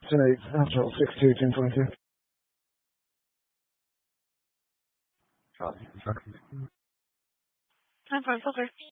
Tonight, after all, 62, 1022. Copy. Time for a filter.